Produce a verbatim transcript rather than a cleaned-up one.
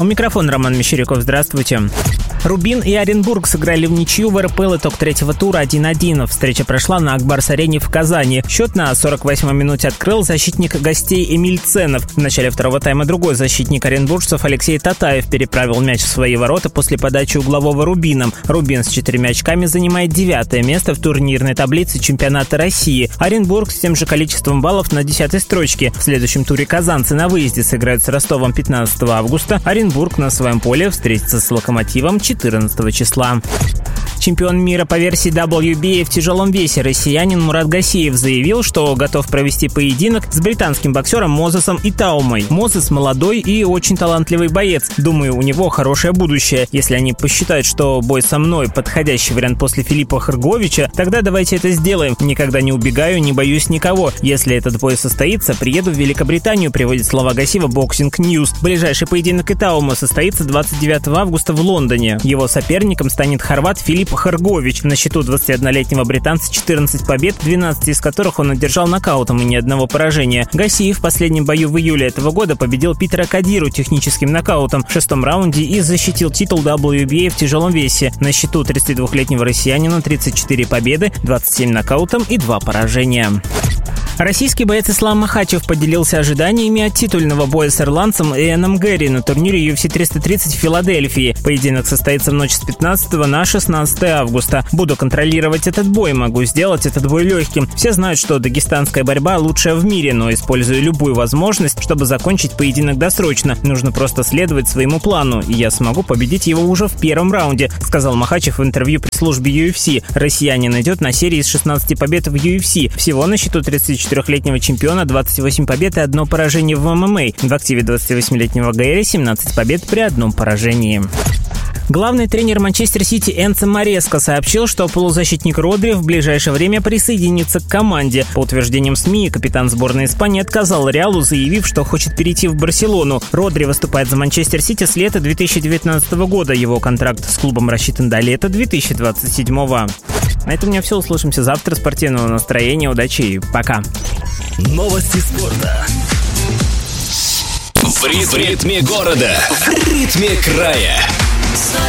У микрофона Роман Мещеряков. Здравствуйте. Рубин и Оренбург сыграли в ничью в эр пэ эл итог третьего тура один один. Встреча прошла на Акбарс-арене в Казани. Счет на сорок восьмой минуте открыл защитник гостей Эмиль Ценов. В начале второго тайма другой защитник оренбуржцев Алексей Татаев переправил мяч в свои ворота после подачи углового Рубином. Рубин с четырьмя очками занимает девятое место в турнирной таблице чемпионата России. Оренбург с тем же количеством баллов на десятой строчке. В следующем туре казанцы на выезде сыграют с Ростовом пятнадцатого августа. Оренбург на своем поле встретится с Локомотивом четырнадцатого числа. Чемпион мира по версии дабл ю би эй в тяжелом весе россиянин Мурат Гасеев заявил, что готов провести поединок с британским боксером Мозесом Итаумой. Мозес молодой и очень талантливый боец. Думаю, у него хорошее будущее. Если они посчитают, что бой со мной подходящий вариант после Филиппа Хрговича, тогда давайте это сделаем. Никогда не убегаю, не боюсь никого. Если этот бой состоится, приеду в Великобританию, приводит слова Гасеева Boxing News. Ближайший поединок Итаума состоится двадцать девятого августа в Лондоне. Его соперником станет хорват Филипп Хргович. На счету двадцатиоднолетнего британца четырнадцать побед, двенадцать из которых он одержал нокаутом и ни одного поражения. Гасеев в последнем бою в июле этого года победил Питера Кадиру техническим нокаутом в шестом раунде и защитил титул дабл ю би эй в тяжелом весе. На счету тридцатидвухлетнего россиянина тридцать четыре победы, двадцать семь нокаутом и два поражения. Российский боец Ислам Махачев поделился ожиданиями от титульного боя с ирландцем Иэном Гэри на турнире ю эф си триста тридцать в Филадельфии. Поединок состоится в ночь с пятнадцатого на шестнадцатое августа. Буду контролировать этот бой, могу сделать этот бой легким. Все знают, что дагестанская борьба лучшая в мире, но использую любую возможность, чтобы закончить поединок досрочно. Нужно просто следовать своему плану, и я смогу победить его уже в первом раунде, сказал Махачев в интервью пресс-службе ю эф си. Россиянин идет на серии из шестнадцати побед в ю эф си. Всего на счету тридцатичетырехлетнего чемпиона двадцать восемь побед и одно поражение в эм эм а. В активе двадцативосьмилетнего Гэри семнадцать побед при одном поражении. Главный тренер Манчестер Сити Энцо Мареско сообщил, что полузащитник Родри в ближайшее время присоединится к команде. По утверждениям СМИ, капитан сборной Испании отказал Реалу, заявив, что хочет перейти в Барселону. Родри выступает за Манчестер Сити с лета две тысячи девятнадцатого года. Его контракт с клубом рассчитан до лета две тысячи двадцать седьмого. На этом у меня все. Услышимся завтра. Спортивного настроения, удачи и пока. Новости спорта. В ритме города, в ритме края.